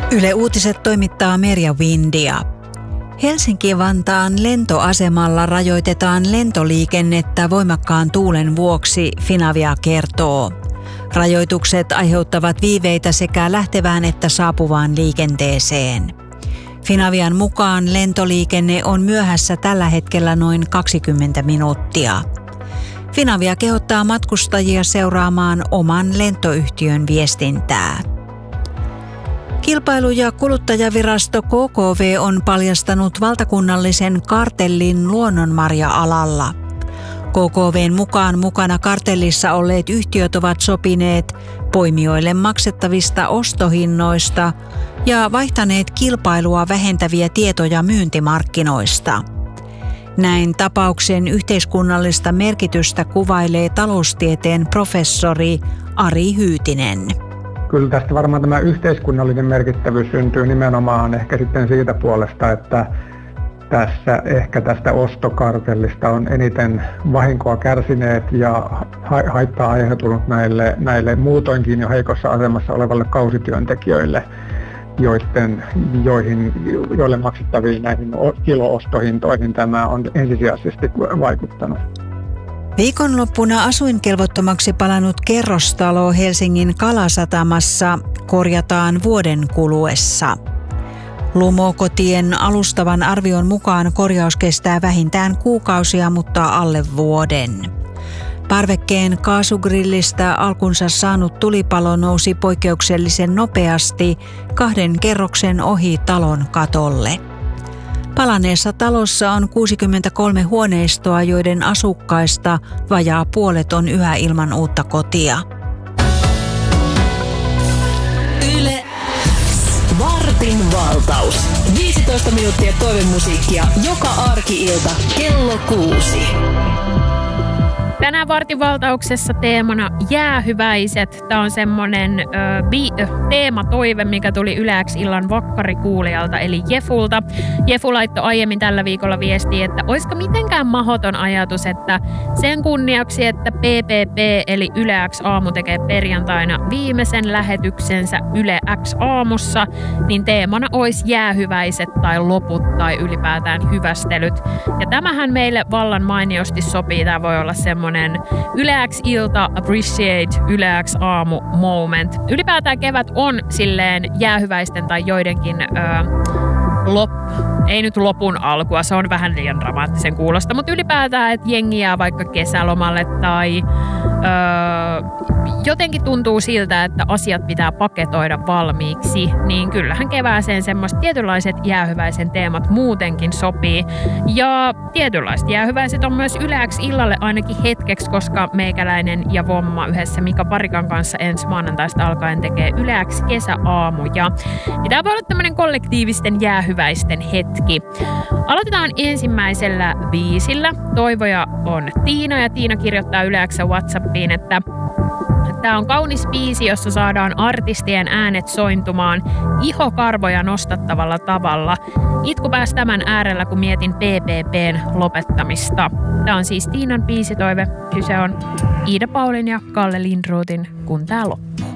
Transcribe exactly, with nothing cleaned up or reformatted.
Yle Uutiset toimittaa Merja Windia. Helsinki-Vantaan lentoasemalla rajoitetaan lentoliikennettä voimakkaan tuulen vuoksi, Finavia kertoo. Rajoitukset aiheuttavat viiveitä sekä lähtevään että saapuvaan liikenteeseen. Finavian mukaan lentoliikenne on myöhässä tällä hetkellä noin kaksikymmentä minuuttia. Finavia kehottaa matkustajia seuraamaan oman lentoyhtiön viestintää. Kilpailu- ja kuluttajavirasto K K V on paljastanut valtakunnallisen kartellin luonnonmarja-alalla. K K V:n mukaan mukana kartellissa olleet yhtiöt ovat sopineet poimijoille maksettavista ostohinnoista ja vaihtaneet kilpailua vähentäviä tietoja myyntimarkkinoista. Näin tapauksen yhteiskunnallista merkitystä kuvailee taloustieteen professori Ari Hyytinen. Kyllä tästä varmaan tämä yhteiskunnallinen merkittävyys syntyy nimenomaan ehkä sitten siitä puolesta, että tässä ehkä tästä ostokartellista on eniten vahinkoa kärsineet ja haittaa aiheutunut näille, näille muutoinkin jo heikossa asemassa olevalle kausityöntekijöille, joiden, joihin, joille maksettaviin näihin kilo-ostohintoihin tämä on ensisijaisesti vaikuttanut. Viikonloppuna asuinkelvottomaksi palannut kerrostalo Helsingin Kalasatamassa korjataan vuoden kuluessa. Lumokotien alustavan arvion mukaan korjaus kestää vähintään kuukausia, mutta alle vuoden. Parvekkeen kaasugrillistä alkunsa saanut tulipalo nousi poikkeuksellisen nopeasti kahden kerroksen ohi talon katolle. Palaneessa talossa on kuusikymmentäkolme huoneistoa, joiden asukkaista vajaa puolet on yhä ilman uutta kotia. Yle Vartin valtaus. viisitoista minuuttia toivemusiikkia joka arki-ilta kello kuusi. Tänään Vartin-valtauksessa teemana jäähyväiset. Tämä on semmoinen ö, bi- teematoive, mikä tuli Yle X illan vakkarikuulijalta, eli Jefulta. Jefu laittoi aiemmin tällä viikolla viestiä, että olisiko mitenkään mahdoton ajatus, että sen kunniaksi, että P P P eli Yle X aamu tekee perjantaina viimeisen lähetyksensä Yle X aamussa, niin teemana olisi jäähyväiset tai loput tai ylipäätään hyvästelyt. Ja tämähän meille vallan mainiosti sopii. Tämä voi olla semmoinen Yle X-ilta, appreciate, Yle X-aamu moment. Ylipäätään kevät on silleen jäähyväisten tai joidenkin öö, lop, ei nyt lopun alkua, se on vähän liian dramaattisen kuulosta, mutta ylipäätään, että jengi jää vaikka kesälomalle tai öö, jotenkin tuntuu siltä, että asiat pitää paketoida valmiiksi, niin kyllähän kevääseen semmoiset tietynlaiset jäähyväisen teemat muutenkin sopii. Ja tietynlaiset jäähyväiset on myös Yle X illalle ainakin hetkeksi, koska meikäläinen ja Vomma yhdessä Mika Parikan kanssa ensi maanantaista alkaen tekee Yle X kesäaamuja. Ja tämä voi olla tämmöinen kollektiivisten jäähyväisten hetki. Aloitetaan ensimmäisellä biisillä. Toivoja on Tiina ja Tiina kirjoittaa Yle X:n WhatsAppiin, että tämä on kaunis biisi, jossa saadaan artistien äänet sointumaan ihokarvoja nostattavalla tavalla. Itku pääsi tämän äärellä, kun mietin P P P:n lopettamista. Tämä on siis Tiinan biisitoive. Kyse on Iida Paulin ja Kalle Lindroothin Kun tää loppuu.